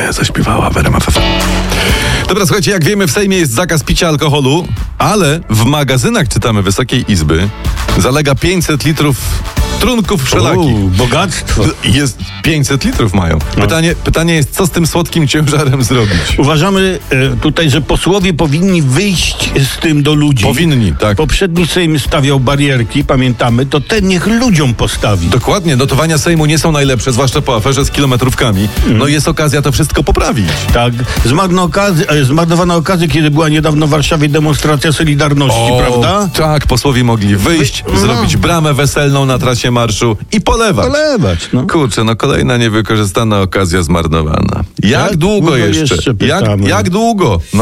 zaśpiewała w RMF FM. Dobra, słuchajcie, jak wiemy, w Sejmie jest zakaz picia alkoholu, ale w magazynach, czytamy, Wysokiej Izby zalega 500 litrów trunków wszelakich. Bogactwo. Jest 500 litrów mają. Pytanie jest, co z tym słodkim ciężarem zrobić? Uważamy tutaj, że posłowie powinni wyjść z tym do ludzi. Powinni, tak. Poprzedni Sejm stawiał barierki, pamiętamy, to ten niech ludziom postawi. Dokładnie, notowania Sejmu nie są najlepsze, zwłaszcza po aferze z kilometrówkami. No jest okazja to wszystko poprawić. Tak. Zmarnowana okazja, kiedy była niedawno w Warszawie demonstracja Solidarności, prawda? Tak, posłowie mogli wyjść, zrobić bramę weselną na trasie marszu i polewać. No. Kurczę, kolejna niewykorzystana okazja zmarnowana. Jak długo jeszcze? Jeszcze pytamy. Jak długo? No.